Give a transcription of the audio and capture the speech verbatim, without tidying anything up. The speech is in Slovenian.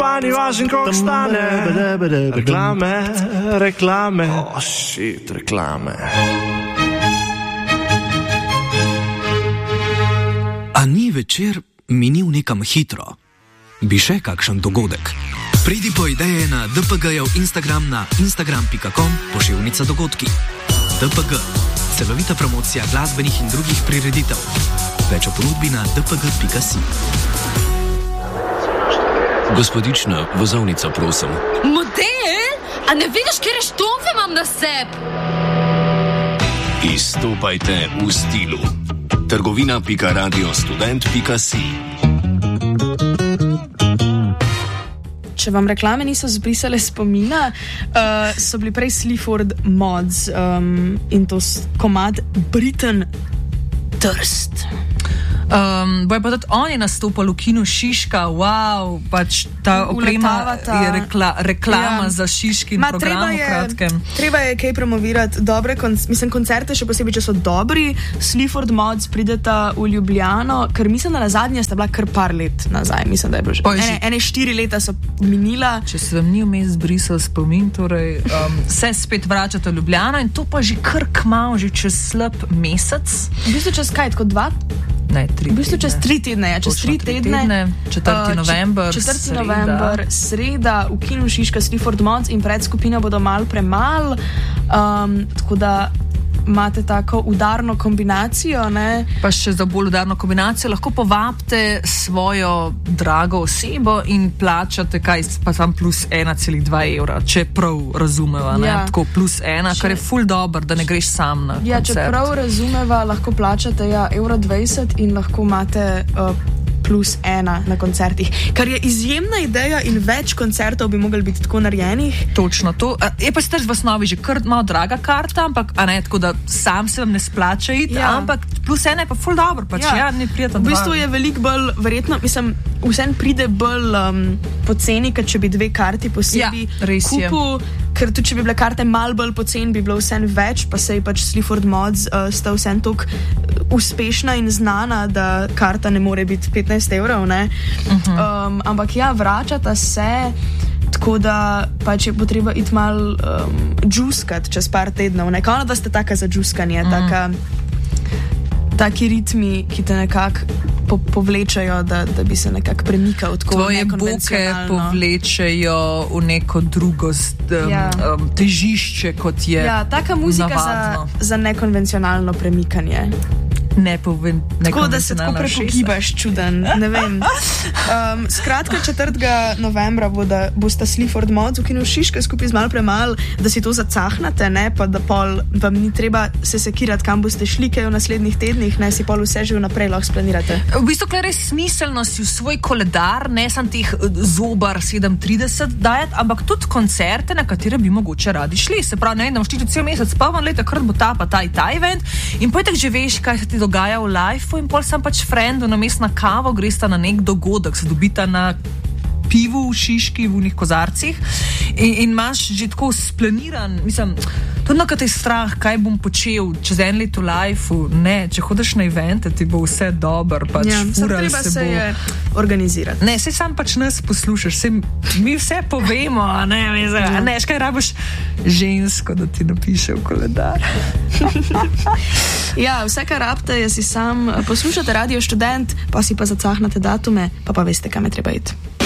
pa ni važno, koliko stane. Reklame, reklame. Oh, shit, reklame. A ni večer minil nekam hitro? Bi še kakšen dogodek? Pridi po ideje na D P G-jev Instagram na instagram pika com poševnica dogodki. D P G. Celovita promocija glasbenih in drugih prireditev. Več o ponudbi na d p g pika si. Gospodična, vozovnica, prosim. Model? A ne vidiš, kjer štomfe imam na seb? Izstopajte v stilu. trgovina pika radio student pika si. Če vam reklame niso zbrisale spomina, uh, so bili prej Sleaford Mods um, in to komad Britain Thirst. Um, Boje pa tudi oni nastopali v kinu Šiška, wow, pač ta oprema je rekla, reklama ja. Za Šiškin Ma, program v kratkem. Treba je kaj promovirati, dobre konc- mislim, koncerte, še posebej, če so dobri. Sleaford Mods prideta v Ljubljano, ker mislim, da na zadnje sta bila kar par let nazaj, mislim, da je bilo že. Ene, ene štiri leta so minila. Če se vam ni vmes zbrisal spomin, torej um, se spet vračate v Ljubljano in to pa že kar kmalu, že čez slab mesec. V bistvu čez kaj, kot dva? Ne, tri v bistvu čez tri tedne, ja, čez tri tedne, tedne četrti november, četrti november, sreda v kinu Šiška Sleaford Mods in predskupina bodo malo premal, um, tako da imate tako udarno kombinacijo, ne? Pa še za bolj udarno kombinacijo lahko povabite svojo drago osebo in plačate kaj, pa tam plus ena cela dva evra, če prav razumeva, ne? Ja. Tako plus ena, če... kar je ful dober, da ne greš sam na ja, koncert. Ja, če prav razumeva, lahko plačate ja, evro dvajset in lahko imate uh, plus ena na koncertih, kar je izjemna ideja in več koncertov bi mogli biti tako narejenih. Točno to. Je pa ste v osnovi že kar malo draga karta, ampak a ne, tako da sam se vam ne splača iti, ja. Ampak plus ena je pa ful dobro, pač ja, ja ne prijeta dva. V bistvu je veliko bolj, verjetno, mislim, vsem pride bolj um, poceni, kot če bi dve karti posebej ja, kupil, ker tudi če bi bile karte malo bolj poceni, bi bilo vsem več, pa se je pač Sleaford Mods uh, sta vsem toliko uspešna in znana, da karta ne more biti petnajst evrov, ne? Uh-huh. Um, ampak ja, vračata se, tako da pač je potreba iti mal um, džuskat čez par tednov, ne? Kao da ste taka za džuskanje, uh-huh. taka, taki ritmi, ki te nekako po, povlečajo, da, da bi se nekako premikal tako nekonvencionalno. Tvoje boke povlečajo v neko drugo um, ja. um, težišče, kot je ja, taka muzika za, za nekonvencionalno premikanje. Ne povem, tako da se tako prepogibaš čuden, ne vem. Um, skratka, četrtega novembra bodo, bosta Sleaford Mods v kinu Šiška skupaj z malo premal, da si to zacahnate, ne, pa da pol vam ni treba se sekirati, kam boste šli, kaj v naslednjih tednih, ne, si pol vse že vnaprej lahko splanirate. V bistvu, kar je smiselno si v svoj koledar, ne sam teh zobar sedem trideset dajati, ampak tudi koncerte, na katere bi mogoče radi šli. Se pravi, ne, da boš ti cel mesec pavan leta, krat bo ta pa ta in ta event in potem že veš, kaj se ti dogaja v lifeu in pol sem pač frendu namesto na kavo, gresta na nek dogodek, se dobita na pivu v Šiški, v unih kozarcih in, in imaš že tako splaniran, mislim, tudi no, kad te je strah, kaj bom počel čez en let v lifeu, ne, če hodeš na evente, ti bo vse dober, pač ja, fural se, se se bo. Je organizirati. Ne, sej sam pač nas poslušaš, sej mi vse povemo, ne, mislim, ja. Ne, škaj rabiš žensko, da ti napiše v koledar. Ja, vse, kar rabite, je si sam poslušate Radio Študent, pa si pa zacahnate datume, pa pa veste, kam je treba iti.